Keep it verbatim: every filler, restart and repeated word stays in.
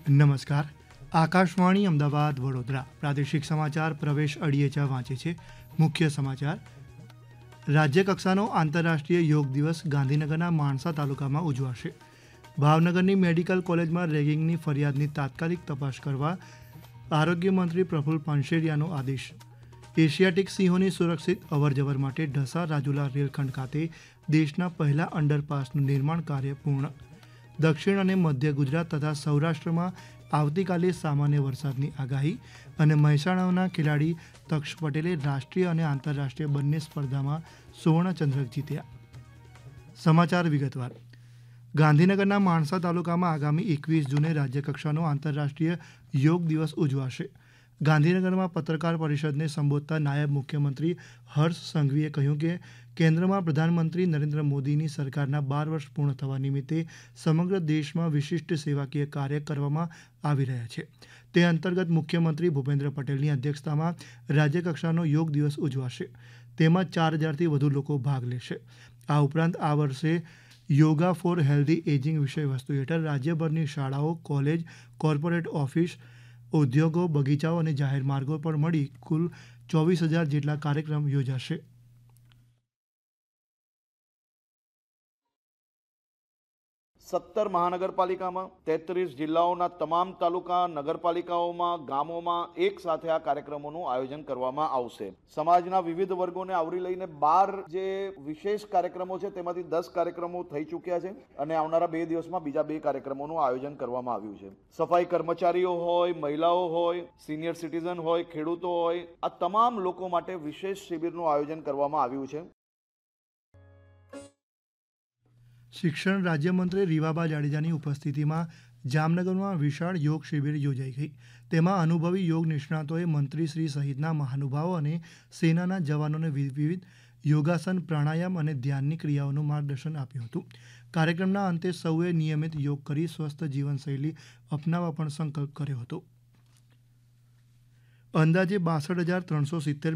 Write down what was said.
નમસ્કાર. આકાશવાણી અમદાવાદ વડોદરા પ્રાદેશિક સમાચાર પ્રવેશ અડિયેચા વાંચે છે. મુખ્ય સમાચાર. રાજ્ય કક્ષાનો આંતરરાષ્ટ્રીય યોગ દિવસ ગાંધીનગરના માણસા તાલુકામાં ઉજવાશે. ભાવનગરની મેડિકલ કોલેજમાં રેગિંગની ફરિયાદની તાત્કાલિક તપાસ કરવા આરોગ્ય મંત્રી પ્રફુલ્લ પાનસેરિયાનો આદેશ. એશિયાટિક સિંહોની સુરક્ષિત અવરજવર માટે ઢસા રાજુલા રેલખંડ ખાતે દેશના પહેલા અંડરપાસનું નિર્માણ કાર્ય પૂર્ણ. દક્ષિણ અને મધ્ય ગુજરાત તથા સૌરાષ્ટ્રમાં આવતીકાલે સામાન્ય વરસાદની આગાહી અને મહેસાણાના ખેલાડી તક્ષ પટેલે રાષ્ટ્રીય અને આંતરરાષ્ટ્રીય બંને સ્પર્ધામાં સુવર્ણચંદ્રક જીત્યા. સમાચાર વિગતવાર. ગાંધીનગરના માણસા તાલુકામાં આગામી એકવીસ જૂને રાજ્યકક્ષાનો આંતરરાષ્ટ્રીય યોગ દિવસ ઉજવાશે. ગાંધીનગરમાં પત્રકાર પરિષદને સંબોધતા નાયબ મુખ્યમંત્રી હર્ષ સંઘવીએ કહ્યું કે કેન્દ્રમાં પ્રધાનમંત્રી નરેન્દ્ર મોદીની સરકારના બાર વર્ષ પૂર્ણ થવા નિમિત્તે સમગ્ર દેશમાં વિશિષ્ટ સેવાકીય કાર્ય કરવામાં આવી રહ્યા છે. તે અંતર્ગત મુખ્યમંત્રી ભૂપેન્દ્ર પટેલની અધ્યક્ષતામાં રાજ્યકક્ષાનો યોગ દિવસ ઉજવાશે. તેમાં ચાર હજારથી વધુ લોકો ભાગ લેશે. આ ઉપરાંત આ વર્ષે યોગા ફોર હેલ્ધી એજિંગ વિષય વસ્તુ હેઠળ રાજ્યભરની શાળાઓ, કોલેજ, કોર્પોરેટ ઓફિસ, ઉદ્યોગો, બગીચાઓ અને જાહેર માર્ગો પર મળી કુલ ચોવીસ હજાર જેટલા કાર્યક્રમ યોજાશે. સત્તર મહાનગરપાલિકામાં તેત્રીસ જિલ્લાઓના તમામ તાલુકા નગરપાલિકાઓમાં ગામોમાં એક સાથે આ કાર્યક્રમોનું આયોજન કરવામાં આવશે. સમાજના વિવિધ વર્ગોને આવરી લઈને બાર જે વિશેષ કાર્યક્રમો છે તેમાંથી દસ કાર્યક્રમો થઈ ચૂક્યા છે અને આવનારા બે દિવસમાં બીજા બે કાર્યક્રમોનું આયોજન કરવામાં આવ્યું છે. સફાઈ કર્મચારીઓ હોય, મહિલાઓ હોય, સિનિયર સિટીઝન હોય, ખેડૂતો હોય, આ તમામ લોકો માટે વિશેષ શિબિરનું આયોજન કરવામાં આવ્યું છે. શિક્ષણ રાજ્યમંત્રી રીવાબા જાડેજાની ઉપસ્થિતિમાં જામનગરમાં વિશાળ યોગ શિબિર યોજાઈ ગઈ. તેમાં અનુભવી યોગ નિષ્ણાતોએ મંત્રીશ્રી સહિતના મહાનુભાવો અને સેનાના જવાનોને વિવિધ યોગાસન, પ્રાણાયામ અને ધ્યાનની ક્રિયાઓનું માર્ગદર્શન આપ્યું હતું. કાર્યક્રમના અંતે સૌએ નિયમિત યોગ કરી સ્વસ્થ જીવનશૈલી અપનાવવા પણ સંકલ્પ કર્યો હતો. અંદાજે બાસઠ હજાર ત્રણસો સિત્તેર